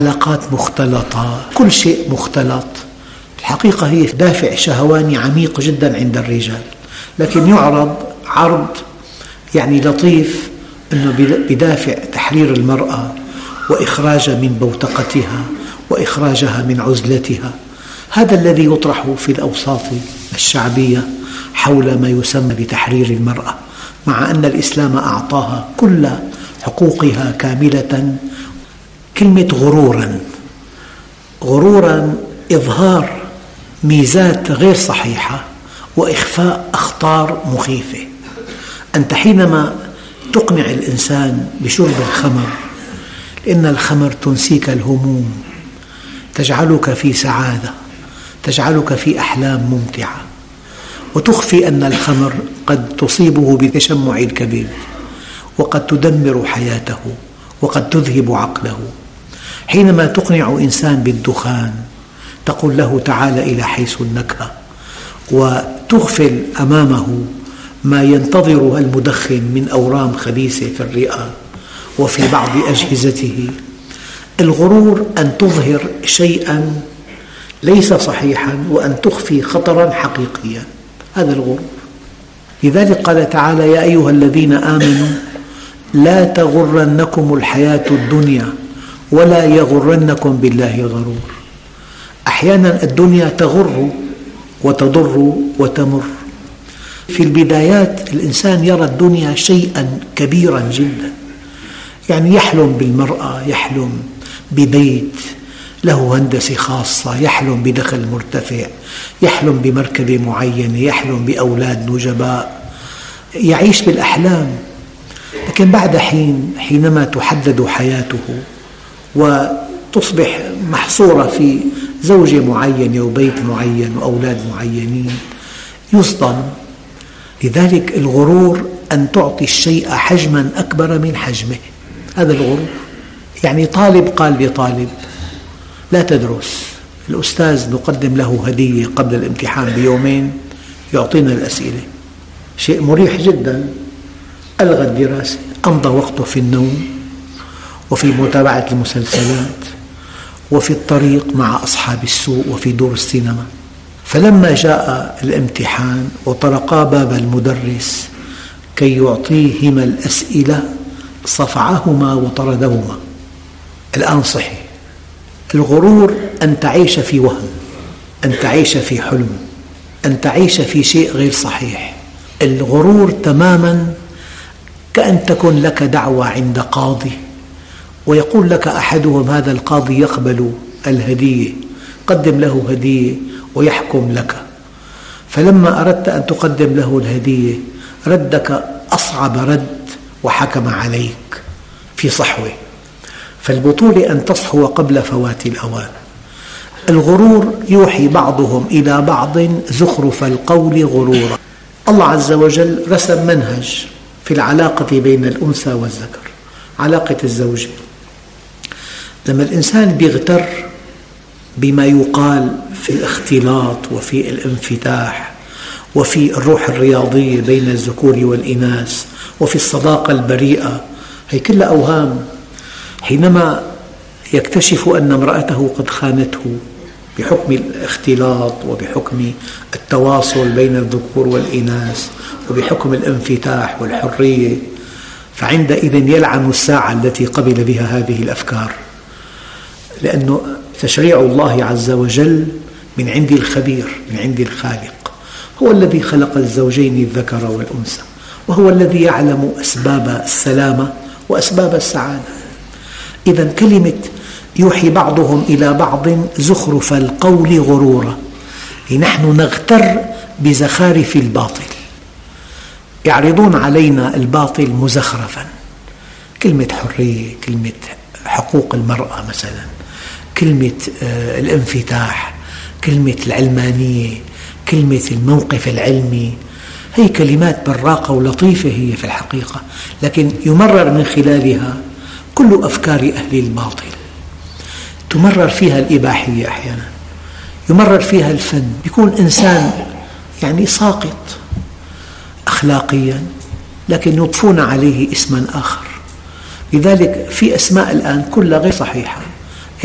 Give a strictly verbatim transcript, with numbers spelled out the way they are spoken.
علاقات مختلطة، كل شيء مختلط. الحقيقة هي دافع شهواني عميق جدا عند الرجال، لكن يعرض عرض يعني لطيف أنه بدافع تحرير المرأة وإخراجها من بوتقتها وإخراجها من عزلتها. هذا الذي يطرح في الأوساط الشعبية حول ما يسمى بتحرير المرأة، مع أن الإسلام أعطاها كل حقوقها كاملة. كلمة غروراً، غروراً إظهار ميزات غير صحيحة وإخفاء أخطار مخيفة. أنت حينما تقنع الإنسان بشرب الخمر، لأن الخمر تنسيك الهموم، تجعلك في سعادة، تجعلك في أحلام ممتعة، وتخفي أن الخمر قد تصيبه بتشمع الكبد، وقد تدمر حياته، وقد تذهب عقله. حينما تقنع إنسان بالدخان تقول له تعال إلى حيث النكهة، وتغفل أمامه ما ينتظره المدخن من أورام خبيثة في الرئة وفي بعض أجهزته. الغرور أن تظهر شيئا ليس صحيحا وأن تخفي خطرا حقيقيا، هذا الغرور. لذلك قال تعالى: يا أيها الذين آمنوا لا تغرنكم الحياة الدنيا ولا يغرنكم بالله الغرور. أحيانا الدنيا تغر وتضر وتمر. في البدايات الإنسان يرى الدنيا شيئا كبيرا جدا، يعني يحلم بالمرأة، يحلم ببيت له هندسة خاصة، يحلم بدخل مرتفع، يحلم بمركبة معينة، يحلم بأولاد نجباء، يعيش بالأحلام. لكن بعد حين حينما تحدد حياته وتصبح محصورة في زوجة معينة وبيت معين وأولاد معينين يصدم. لذلك الغرور أن تعطي الشيء حجما أكبر من حجمه، هذا الغرور. يعني طالب قال لطالب: لا تدرس، الأستاذ نقدم له هدية قبل الامتحان بيومين يعطينا الأسئلة. شيء مريح جدا. ألغى الدراسة، أمضى وقته في النوم وفي متابعة المسلسلات وفي الطريق مع أصحاب السوق وفي دور السينما. فلما جاء الامتحان وطرقا باب المدرس كي يعطيهما الأسئلة صفعهما وطردهما. الآن صحي. الغرور أن تعيش في وهم، أن تعيش في حلم، أن تعيش في شيء غير صحيح. الغرور تماما كأن تكون لك دعوة عند قاضي ويقول لك أحدهم: هذا القاضي يقبل الهدية، قدم له هدية ويحكم لك. فلما أردت أن تقدم له الهدية ردك أصعب رد وحكم عليك في صحوة. فالبطولة أن تصحو قبل فوات الأوان. الغرور يوحي بعضهم إلى بعض زخرف القول غرورا. الله عز وجل رسم منهج في العلاقة بين الأنثى والذكر، علاقة الزوجة. لما الإنسان بيغتر بما يقال في الاختلاط وفي الانفتاح وفي الروح الرياضية بين الذكور والإناث وفي الصداقة البريئة، هي كلها أوهام. حينما يكتشف أن امرأته قد خانته بحكم الاختلاط وبحكم التواصل بين الذكور والإناث وبحكم الانفتاح والحرية، فعندئذ يلعن الساعة التي قبل بها هذه الأفكار، لأنه تشريع الله عز وجل من عند الخبير، من عند الخالق. هو الذي خلق الزوجين الذكر والأنثى، وهو الذي يعلم أسباب السلامة وأسباب السعادة. إذن كلمة يوحي بعضهم إلى بعض زخرف القول غرورا، نحن نغتر بزخارف الباطل، يعرضون علينا الباطل مزخرفا. كلمة حرية، كلمة حقوق المرأة مثلا، كلمة الانفتاح، كلمة العلمانية، كلمة الموقف العلمي، هي كلمات براقة ولطيفة هي في الحقيقة، لكن يمرر من خلالها كل أفكار أهل الباطل. تمرر فيها الإباحية، أحيانا يمرر فيها الفن. يكون إنسان يعني ساقط أخلاقيا، لكن يضفون عليه اسما آخر. لذلك في أسماء الآن كلها غير صحيحة.